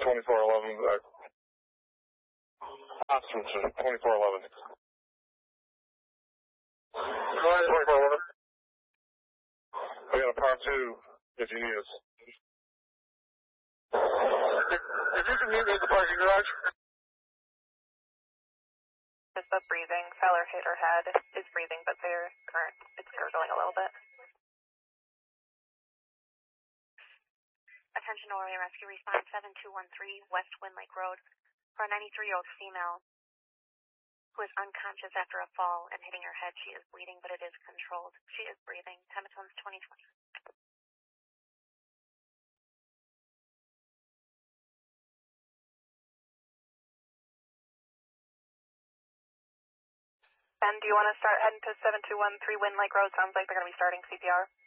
2411, Austin to 2411. Go ahead, 2411. We got a par 2 if you need us. If you can meet me at the parking garage. Just the breathing. Feller hit her head. Is breathing, but it's gurgling a little bit. Attention Orly Rescue Response 7213 West Wind Lake Road for a 93-year-old female who is unconscious after a fall and hitting her head. She is bleeding, but it is controlled. She is breathing. Tematones 2020. Ben, do you want to start heading to 7213 Wind Lake Road? Sounds like they're going to be starting CPR.